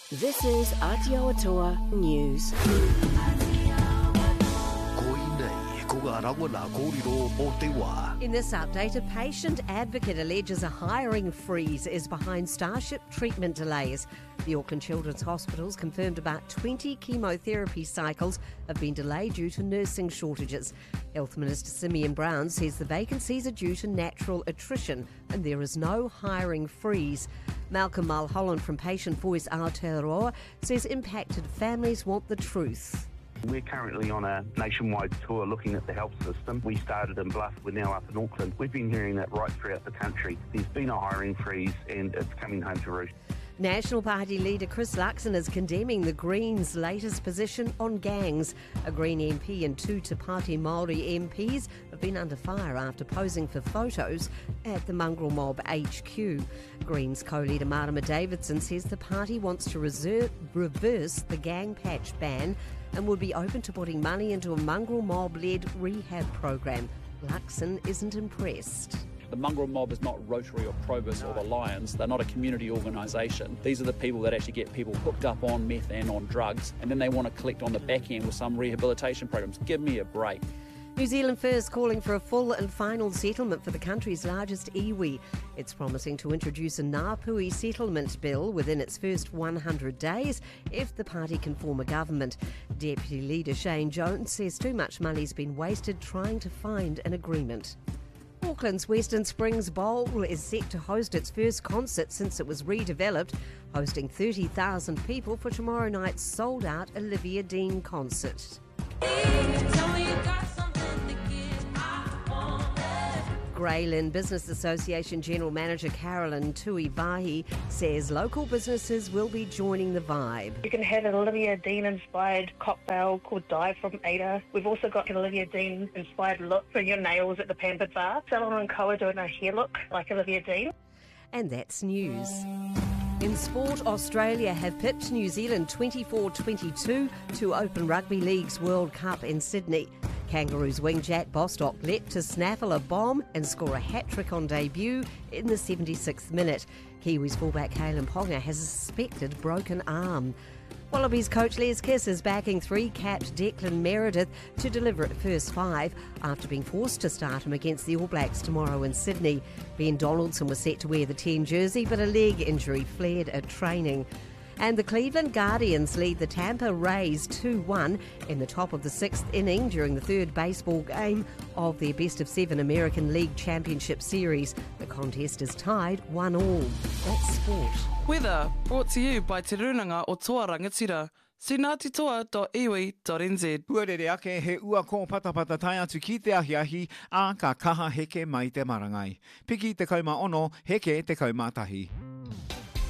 This is Aotearoa News. In this update, a patient advocate alleges a hiring freeze is behind Starship treatment delays. The Auckland Children's Hospital's confirmed about 20 chemotherapy cycles have been delayed due to nursing shortages. Health Minister Simeon Brown says the vacancies are due to natural attrition and there is no hiring freeze. Malcolm Mulholland from Patient Voice Aotearoa says impacted families want the truth. We're currently on a nationwide tour looking at the health system. We started in Bluff, we're now up in Auckland. We've been hearing that right throughout the country. There's been a hiring freeze and it's coming home to roost. National Party leader Chris Luxon is condemning the Greens' latest position on gangs. A Green MP and two Te Pāti Māori MPs have been under fire after posing for photos at the Mongrel Mob HQ. Greens co-leader Marama Davidson says the party wants to reverse the gang patch ban and would be open to putting money into a Mongrel Mob-led rehab program. Luxon isn't impressed. The Mongrel Mob is not Rotary or Probus or the Lions. They're not a community organisation. These are the people that actually get people hooked up on meth and on drugs, and then they want to collect on the back end with some rehabilitation programs. Give me a break. New Zealand First calling for a full and final settlement for the country's largest iwi. It's promising to introduce a Ngāpuhi settlement bill within its first 100 days if the party can form a government. Deputy Leader Shane Jones says too much money's been wasted trying to find an agreement. Auckland's Western Springs Bowl is set to host its first concert since it was redeveloped, hosting 30,000 people for tomorrow night's sold-out Olivia Dean concert. Grayland Business Association General Manager Carolyn Tuivahi says local businesses will be joining the vibe. You can have an Olivia Dean-inspired cocktail called Dive from Ada. We've also got an Olivia Dean-inspired look for your nails at the Pampered Bar. Salon & Co are doing a hair look like Olivia Dean. And that's news. In sport, Australia have pipped New Zealand 24-22 to Open Rugby League's World Cup in Sydney. Kangaroos wing Jack Bostock leapt to snaffle a bomb and score a hat-trick on debut in the 76th minute. Kiwis fullback Kalen Ponga has a suspected broken arm. Wallabies coach Les Kiss is backing three-capped Declan Meredith to deliver at first five after being forced to start him against the All Blacks tomorrow in Sydney. Ben Donaldson was set to wear the 10 jersey, but a leg injury flared at training. And the Cleveland Guardians lead the Tampa Rays 2-1 in the top of the sixth inning during the third baseball game of their best-of-seven American League Championship Series. The contest is tied 1-1. That's sport. Weather, brought to you by Te Runanga o Toa Rangatira. sinatitoa.iwi.nz. Huarere ake he ua ko patapata tai atu ki te ahiahi a ka kaha heke mai te marangai. Piki te kauma ono, heke te kauma tahi.